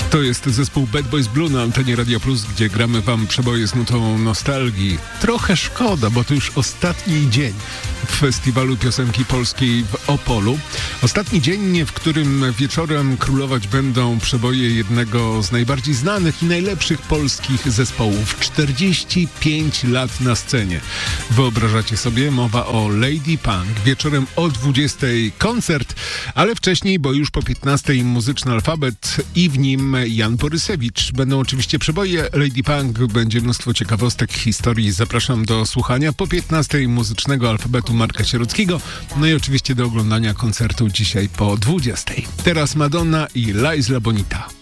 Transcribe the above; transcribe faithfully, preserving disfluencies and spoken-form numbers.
To jest zespół Bad Boys Blue na antenie Radio Plus, gdzie gramy wam przeboje z nutą nostalgii. Trochę szkoda, bo to już ostatni dzień w Festiwalu Piosenki Polskiej w Opolu. Ostatni dzień, w którym wieczorem królować będą przeboje jednego z najbardziej znanych i najlepszych polskich zespołów. czterdzieści pięć lat na scenie. Wyobrażacie sobie? Mowa o Lady Punk. Wieczorem o dwudziestej koncert, ale wcześniej, bo już po piętnastej muzyczny alfabet i w nim Jan Borysewicz. Będą oczywiście przeboje Lady Punk, będzie mnóstwo ciekawostek, historii. Zapraszam do słuchania. Po piętnastej muzycznego alfabetu Marka Sierockiego. No i oczywiście do oglądania koncertu dzisiaj po dwudziestej. Teraz Madonna i La Isla Bonita.